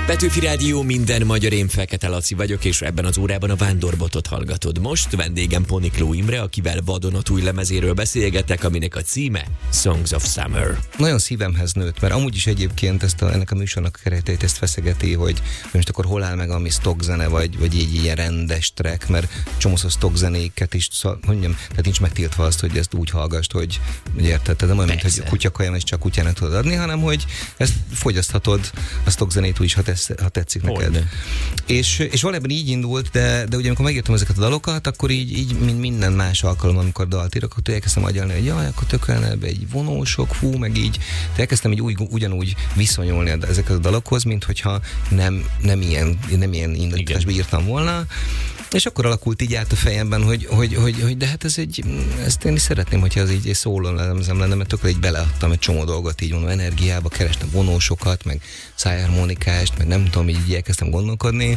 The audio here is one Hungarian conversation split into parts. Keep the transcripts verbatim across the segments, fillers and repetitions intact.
Petőfi Rádió, minden magyar, én Fekete Laci vagyok, és ebben az órában a Vándorbotot hallgatod. Most vendégem Ponikló Imre, akivel Vadonat új lemezéről beszélgetek, aminek a címe Songs of Summer. Nagyon szívemhez nőtt, mert amúgy is egyébként ezt a, ennek a műsornak a kereteit ezt feszegeti, hogy most akkor hol áll meg ami stock zene, vagy, vagy így ilyen rendes track, mert csomószor stock zenéket is, szóval, mondjam, tehát nincs megtiltva azt, hogy ezt úgy hallgassd, hogy, hogy érted, tehát nem olyan, mint hogy a kutyakajám, és csak kutyának tudod adni, hanem hogy ezt fogyaszthatod a stock zenét úgy is, ha, tesz, ha tetszik neked. És, és valójában így indult, de, de ugye amikor megírtam ezeket a dalokat, akkor így, így mint minden más alkalom, amikor dalt írok, akkor elkezdtem agyalni, hogy jaj, akkor tökölne ebbe egy vonósok, fú, meg így. De elkezdtem így úgy, ugyanúgy viszonyulni ezekhez a dalokhoz, mint hogyha nem, nem ilyen, nem ilyen indításba írtam volna. És akkor alakult így át a fejemben, hogy, hogy, hogy, hogy de hát ez egy, ezt én is szeretném, hogyha ez így szóló lemezem lenne, mert tökre így beleadtam egy csomó dolgot, így mondom, energiába, kerestem vonósokat, meg szájharmonikást, meg nem tudom, így elkezdtem gondolkodni,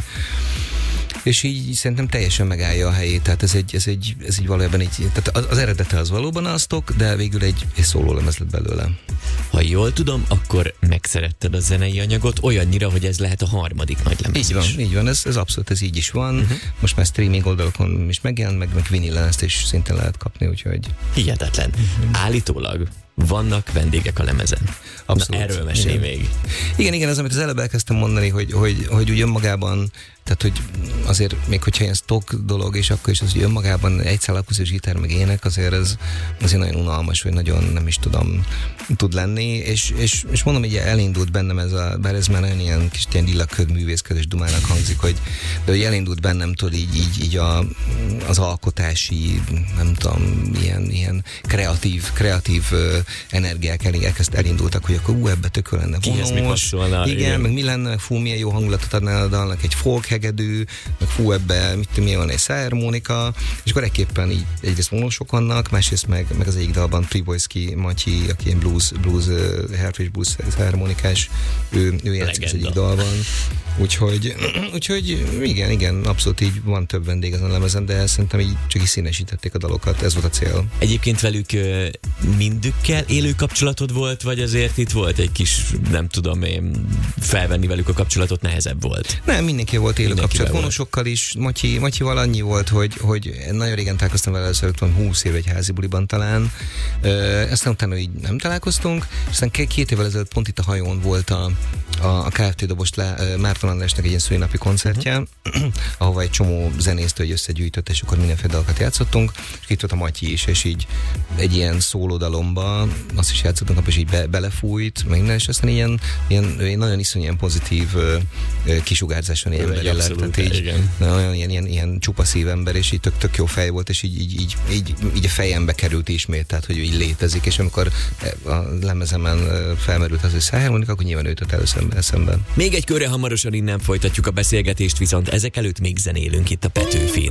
és így szerintem teljesen megállja a helyét, tehát ez egy, ez egy, ez egy valójában egy, tehát az, az eredete az valóban aztok, de végül egy, egy szóló lemez lett belőle. Ha jól tudom, akkor megszeretted a zenei anyagot olyannyira, hogy ez lehet a harmadik nagy lemez. Így van, is. így van, ez, ez abszolút, ez így is van. Uh-huh. Most már streaming oldalakon is megjelent, meg, meg vinilen ezt is szintén lehet kapni, úgyhogy... Hihetetlen. Uh-huh. Állítólag vannak vendégek a lemezen. Abszolút. Na, erről mesélj igen. még. Igen, igen, ez amit az előbb elkezdtem mondani, hogy, hogy, hogy úgy önmagában, tehát hogy azért még hogyha ilyen stock dolog, és akkor is az, hogy önmagában egy szál akusztikus gitár meg ének, azért ez azért nagyon unalmas, vagy nagyon nem is tudom, tud lenni, és, és, és mondom, hogy elindult bennem ez a, bár ez már nagyon ilyen kis ilyen lillaköd művészkedés dumának hangzik, hogy, de hogy elindult bennem tudod így, így, így a, az alkotási, nem tudom, ilyen, ilyen kreatív, kreatív uh, energiák elkezd elindultak, hogy akkor ú, ebbe tökül lenne vonós, igen, igen, meg mi lenne, meg fú, milyen jó hangulatot adnál a dalnak, egy folk hegedű, meg fú, ebbe mit tudom, milyen van egy szájharmonika, és akkor egyképpen így egyrészt vonósok vannak, másrészt meg, meg az egyik dalban Pribojszki Matyi, aki ilyen blues, blues, uh, Herfés blues szájharmonikás, ő, ő játszik az egyik dalban. Úgyhogy, úgyhogy igen, igen, abszolút így van több vendég ezen a lemezen, de szerintem így csak is színesítették a dalokat, ez volt a cél. Egyébként velük mindükkel élő kapcsolatod volt, vagy azért itt volt egy kis, nem tudom én, felvenni velük a kapcsolatot nehezebb volt? Nem, mindenki volt élő kapcsolat, vonósokkal is, Matyi, Matyival annyi volt, hogy, hogy nagyon régen találkoztam vele, először van húsz év egy házi buliban talán, aztán utána így nem találkoztunk, és aztán két évvel ezelőtt pont itt a hajón volt a, a, a ká ef té dobost le, Márton Andrásnak egy ilyen szülinapi koncertje, uh-huh. ahova egy csomó zenésztől összegyűjtött, és akkor mindenféle dalokat játszottunk, és itt volt a Matyi is, és így egy ilyen szólódalomba azt is játszottunk, és így be, belefújt, meg minden, és aztán ilyen, ilyen, ilyen nagyon iszonyú ilyen pozitív uh, kisugárzáson ilyen ember lett, így olyan ilyen, ilyen, ilyen csupa szívember, és így tök, tök jó fej volt, és így, így, így, így, így a fejembe került ismét, tehát hogy így létezik, és amikor a lemezemen felmerült az, hogy szájharmonika, akkor nyilván őt először eszemben. Még egy körre hamarosan innen folytatjuk a beszélgetést, viszont ezek előtt még zenélünk itt a Petőfin.